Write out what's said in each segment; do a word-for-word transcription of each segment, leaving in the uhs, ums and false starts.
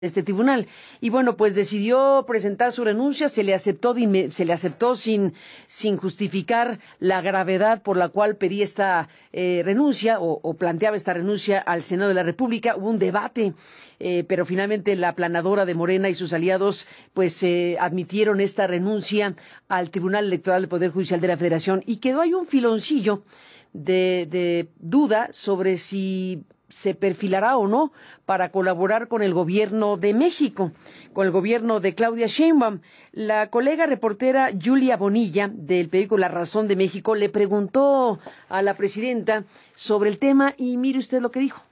este tribunal. Y bueno, pues decidió presentar su renuncia, se le aceptó de inme- se le aceptó sin sin justificar la gravedad por la cual pedía esta eh, renuncia o, o planteaba esta renuncia al Senado de la República. Hubo un debate, eh, pero finalmente la aplanadora de Morena y sus aliados pues eh, admitieron esta renuncia al Tribunal Electoral del Poder Judicial de la Federación y quedó ahí un filoncillo de, de duda sobre si se perfilará o no para colaborar con el gobierno de México, con el gobierno de Claudia Sheinbaum. La colega reportera Julia Bonilla, del periódico La Razón de México, le preguntó a la presidenta sobre el tema y mire usted lo que dijo.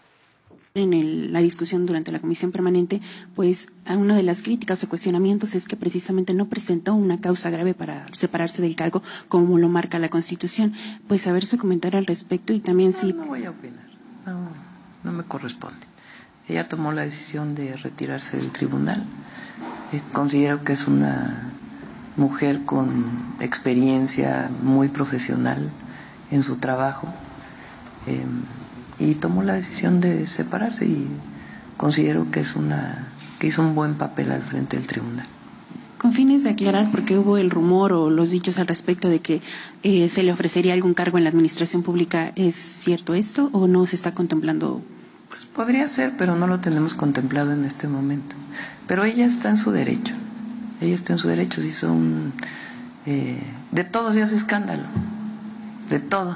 En el, la discusión durante la comisión permanente, pues una de las críticas o cuestionamientos es que precisamente no presentó una causa grave para separarse del cargo como lo marca la Constitución. Pues a ver su comentario al respecto y también no, si... No voy a opinar, no, no me corresponde. Ella tomó la decisión de retirarse del tribunal. Eh, considero que es una mujer con experiencia muy profesional en su trabajo. Eh, y tomó la decisión de separarse y considero que es una que hizo un buen papel al frente del tribunal. Con fines de aclarar, porque hubo el rumor o los dichos al respecto de que eh, se le ofrecería algún cargo en la administración pública, ¿es cierto esto o no se está contemplando? Pues podría ser, pero no lo tenemos contemplado en este momento. Pero ella está en su derecho, ella está en su derecho, si son eh, de todo se hace escándalo, de todo,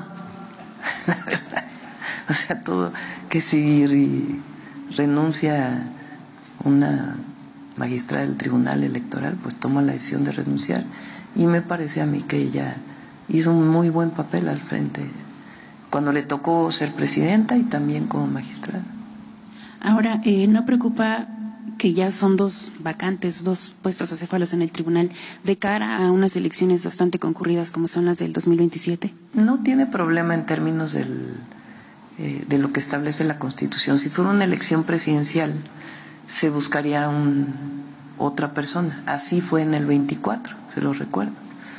la verdad. O sea, todo, que si renuncia una magistrada del Tribunal Electoral, pues toma la decisión de renunciar. Y me parece a mí que ella hizo un muy buen papel al frente, cuando le tocó ser presidenta y también como magistrada. Ahora, eh, ¿no preocupa que ya son dos vacantes, dos puestos acéfalos en el tribunal de cara a unas elecciones bastante concurridas como son las del dos mil veintisiete? No tiene problema en términos del... Eh, de lo que establece la Constitución. Si fuera una elección presidencial, se buscaría un, otra persona. Así fue en el veinticuatro, se lo recuerdo.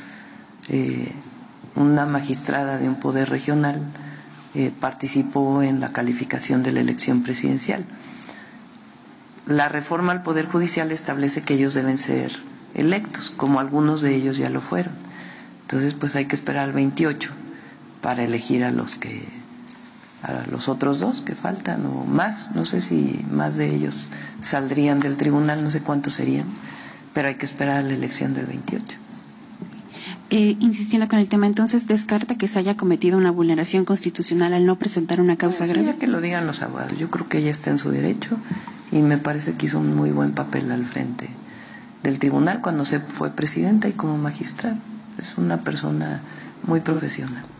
Eh, una magistrada de un poder regional eh, participó en la calificación de la elección presidencial. La reforma al Poder Judicial establece que ellos deben ser electos, como algunos de ellos ya lo fueron. Entonces, pues hay que esperar al veintiocho para elegir a los que a los otros dos que faltan o más, no sé si más de ellos saldrían del tribunal, no sé cuántos serían, pero hay que esperar a la elección del veintiocho. Eh, insistiendo con el tema, entonces, ¿descarta que se haya cometido una vulneración constitucional al no presentar una causa Eso grave? ya que lo digan los abogados, yo creo que ella está en su derecho y me parece que hizo un muy buen papel al frente del tribunal cuando se fue presidenta y como magistrada. Es una persona muy profesional.